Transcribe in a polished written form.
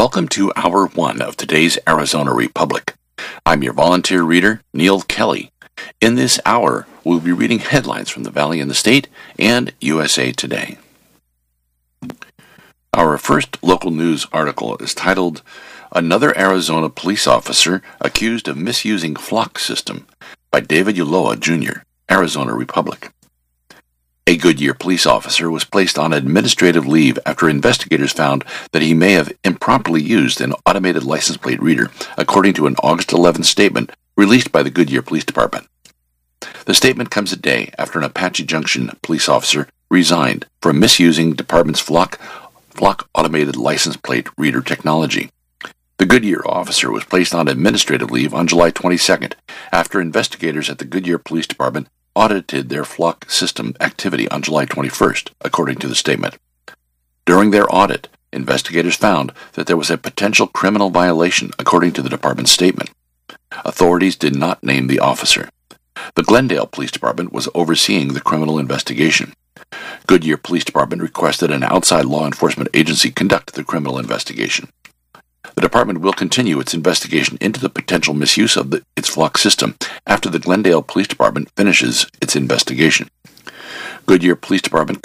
Welcome to Hour 1 of today's Arizona Republic. I'm your volunteer reader, Neil Kelly. In this hour, we'll be reading headlines from the Valley and the State and USA Today. Our first local news article is titled, Another Arizona Police Officer Accused of Misusing Flock System by David Ulloa, Jr., Arizona Republic. A Goodyear police officer was placed on administrative leave after investigators found that he may have improperly used an automated license plate reader, according to an August 11th statement released by the Goodyear Police Department. The statement comes a day after an Apache Junction police officer resigned for misusing department's flock automated license plate reader technology. The Goodyear officer was placed on administrative leave on July 22nd after investigators at the Goodyear Police Department audited their flock system activity on July 21st, according to the statement. During their audit, investigators found that there was a potential criminal violation, according to the department's statement. Authorities did not name the officer. The Glendale Police Department was overseeing the criminal investigation. Goodyear Police Department requested an outside law enforcement agency conduct the criminal investigation. The department will continue its investigation into the potential misuse of its flock system after the Glendale Police Department finishes its investigation. Goodyear Police Department